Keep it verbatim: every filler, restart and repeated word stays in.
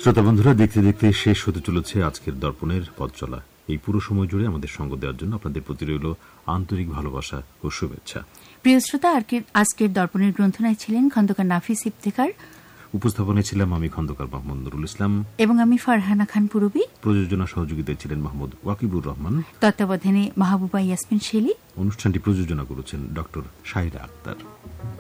শ্রোতা বন্ধুরা, দেখতে দেখতে শেষ হতে চলেছে আজকের দর্পণের পথ চলা। এই পুরো সময় জুড়ে আমাদের সঙ্গ দেওয়ার জন্য আপনাদের প্রতি রইল আন্তরিক ভালোবাসা ও শুভেচ্ছা। প্রিয় শ্রোতা, আজকের দর্পণের গ্রন্থনায় ছিলেন খন্দকার নাফিস ইফতেখার, উপস্থাপনায় ছিলাম আমি খন্দকার মোহাম্মদ নুরুল ইসলাম এবং আমি ফারহানা খান পুরবী। প্রযোজনা সহযোগিতায় ছিলেন মোহাম্মদ ওয়াকিবুর রহমান, তত্ত্বাবধানে মাহবুবা ইয়াসমিন শেলি। অনুষ্ঠানটি প্রযোজনা করেছেন ডক্টর শাহিরা আক্তার।